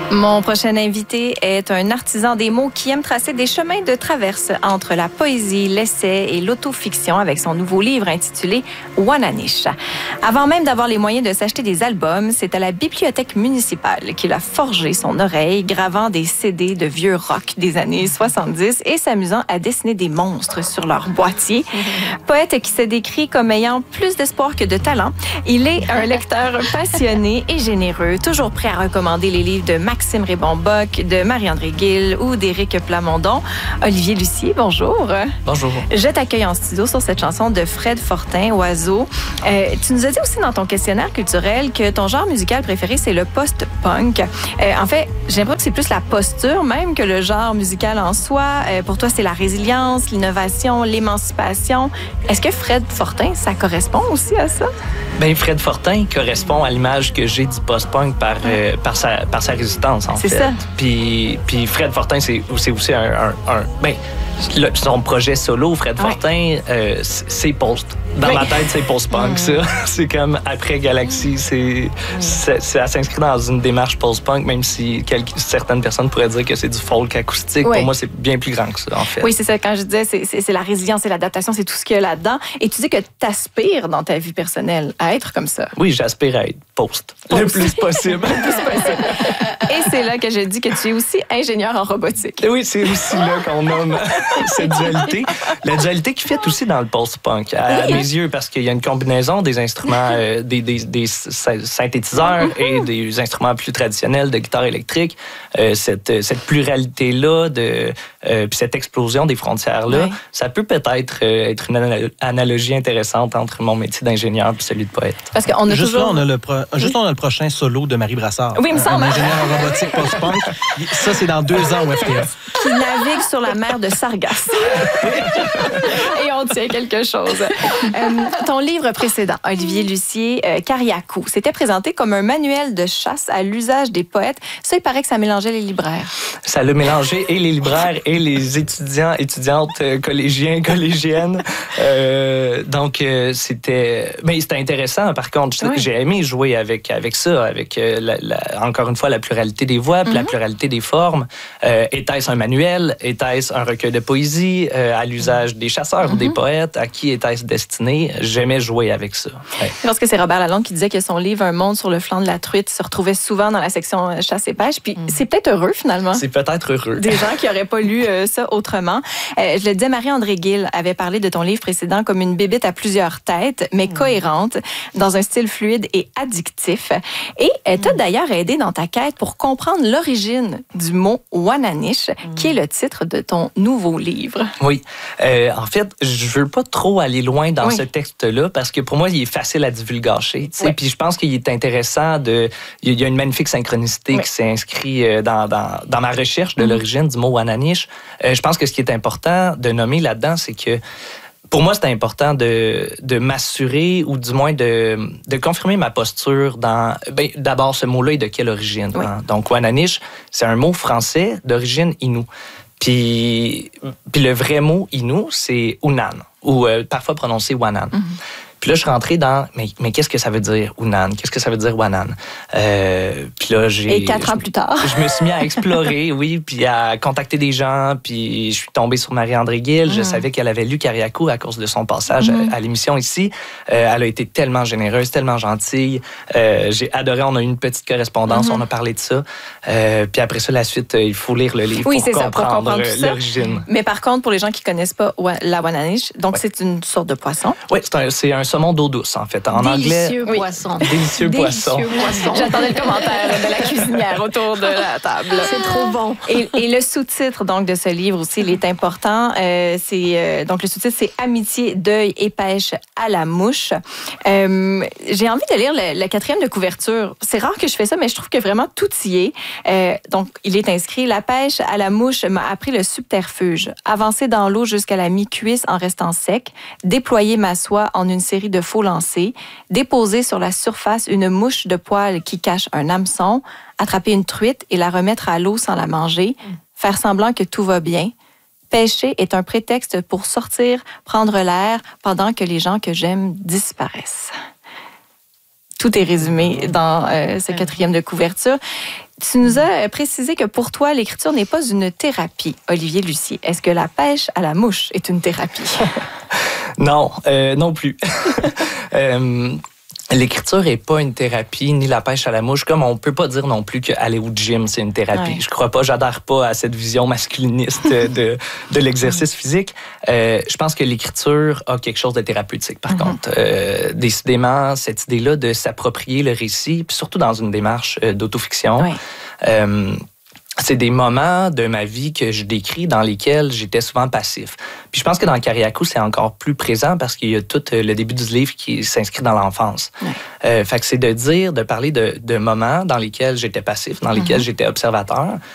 Mon prochain invité est un artisan des mots qui aime tracer des chemins de traverse entre la poésie, l'essai et l'autofiction avec son nouveau livre intitulé Wananish. Avant même d'avoir les moyens de s'acheter des albums, c'est à la bibliothèque municipale qu'il a forgé son oreille, gravant des CD de vieux rock des années 70 et s'amusant à dessiner des monstres sur leur boîtier. Poète qui se décrit comme ayant plus d'espoir que de talent, il est un lecteur passionné et généreux, toujours prêt à recommander les livres de Maxime Rébon-Bock, de Marie-André Gill ou d'Éric Plamondon. Olivier Lucier, bonjour. Bonjour. Je t'accueille en studio sur cette chanson de Fred Fortin, Oiseau. Tu nous as dit aussi dans ton questionnaire culturel que ton genre musical préféré, c'est le post-punk. En fait, j'ai l'impression que c'est plus la posture même que le genre musical en soi. Pour toi, c'est la résilience, l'innovation, l'émancipation. Est-ce que Fred Fortin, ça correspond aussi à ça? Bien, Fred Fortin correspond à l'image que j'ai du post-punk par sa résistance, en fait. C'est ça. Puis Fred Fortin, c'est aussi son projet solo, Fred Fortin, c'est post. Dans ma tête, c'est post-punk, ça. C'est comme après Galaxy, ça s'inscrit dans une démarche post-punk, même si certaines personnes pourraient dire que c'est du folk acoustique. Oui. Pour moi, c'est bien plus grand que ça, en fait. Oui, c'est ça. Quand je disais, c'est la résilience, c'est l'adaptation, c'est tout ce qu'il y a là-dedans. Et tu dis que tu aspires dans ta vie personnelle à être comme ça. Oui, j'aspire à être post. Le plus possible. Et c'est là que je dis que tu es aussi ingénieur en robotique. Oui, c'est aussi là qu'on nomme cette dualité. La dualité qui fait aussi dans le post-punk, à mes yeux, parce qu'il y a une combinaison des instruments, des synthétiseurs et des instruments plus traditionnels de guitare électrique. Cette pluralité-là, puis cette explosion des frontières-là, ça peut peut-être être une analogie intéressante entre mon métier d'ingénieur et celui de poète. Parce qu'on a Juste toujours... là, on a le prochain solo de Marie Brassard. Oui, il me semble. Un ingénieur en robotique post-punk. Ça, c'est dans 2 ans au FTF. Qui navigue sur la mer de Sargasse. Et on tient quelque chose. Ton livre précédent, Olivier Lucier, Cariacou, c'était présenté comme un manuel de chasse à l'usage des poètes. Ça, il paraît que ça mélangeait les libraires. Ça l'a mélangé et les libraires et les étudiants, étudiantes, collégiens, collégiennes. Donc, c'était intéressant. Par contre, j'ai aimé jouer avec ça, avec encore une fois la pluralité des voix, puis la pluralité des formes. Était-ce un manuel? Était-ce un recueil de poésie à l'usage des chasseurs ou des poètes? À qui était-ce destiné? J'aimais jouer avec ça. Ouais. Je pense que c'est Robert Lalonde qui disait que son livre Un monde sur le flanc de la truite se retrouvait souvent dans la section chasse et pêche. Puis c'est peut-être heureux, finalement. C'est peut-être heureux. Des gens qui n'auraient pas lu ça autrement. Je le disais, Marie-André Gill avait parlé de ton livre précédent comme une bébête à plusieurs têtes, mais cohérente, dans un style fluide et addictif. Et elle t'a d'ailleurs aidé dans ta quête pour comprendre l'origine du mot Wananish, qui est le titre de ton nouveau livre. Oui. En fait, je veux pas trop aller loin dans ce texte-là parce que pour moi, il est facile à divulgacher. Puis je pense qu'il est intéressant il y a une magnifique synchronicité qui s'est inscrite dans ma recherche de l'origine du mot Wananish. Je pense que ce qui est important de nommer là-dedans, c'est que pour moi, c'était important de m'assurer ou du moins de confirmer ma posture dans... d'abord, ce mot-là est de quelle origine? Hein? Donc, Wananish, c'est un mot français d'origine Innu. Puis le vrai mot Innu, c'est Unan, ou parfois prononcé Wanan. Puis là, je suis rentré dans, mais qu'est-ce que ça veut dire, Unan? Qu'est-ce que ça veut dire, Wanan? Puis là, Et 4 ans plus tard? Je me suis mis à explorer, puis à contacter des gens, puis je suis tombé sur Marie-André Gill. Je savais qu'elle avait lu Cariacou à cause de son passage à l'émission ici. Elle a été tellement généreuse, tellement gentille. J'ai adoré, on a eu une petite correspondance, on a parlé de ça. Puis après ça, la suite, il faut lire le livre pour comprendre l'origine. Mais par contre, pour les gens qui ne connaissent pas la Wananish, donc c'est une sorte de poisson? Oui, c'est un saumon d'eau douce, en fait. En délicieux anglais, poisson. Délicieux poisson. J'attendais le commentaire de la cuisinière autour de la table. C'est trop bon. Et le sous-titre donc de ce livre aussi, il est important. Donc le sous-titre, c'est Amitié, deuil et pêche à la mouche. J'ai envie de lire la 4e de couverture. C'est rare que je fais ça, mais je trouve que vraiment tout y est. Donc il est inscrit: La pêche à la mouche m'a appris le subterfuge. Avancer dans l'eau jusqu'à la mi-cuisse en restant sec. Déployer ma soie en une série de faux lancers, déposer sur la surface une mouche de poil qui cache un hameçon, attraper une truite et la remettre à l'eau sans la manger, faire semblant que tout va bien. Pêcher est un prétexte pour sortir, prendre l'air pendant que les gens que j'aime disparaissent. Tout est résumé dans ce 4e de couverture. Tu nous as précisé que pour toi, l'écriture n'est pas une thérapie. Olivier Lucier, est-ce que la pêche à la mouche est une thérapie? Non, non plus. L'écriture n'est pas une thérapie, ni la pêche à la mouche, comme on peut pas dire non plus qu'aller au gym, c'est une thérapie. Ouais. Je crois pas, j'adhère pas à cette vision masculiniste de l'exercice physique. Je pense que l'écriture a quelque chose de thérapeutique, par contre. Décidément, cette idée-là de s'approprier le récit, puis surtout dans une démarche d'autofiction, c'est des moments de ma vie que je décris dans lesquels j'étais souvent passif. Puis je pense que dans Kariakou, c'est encore plus présent parce qu'il y a tout le début du livre qui s'inscrit dans l'enfance. Fait que c'est de parler de moments dans lesquels j'étais passif, dans lesquels j'étais observateur,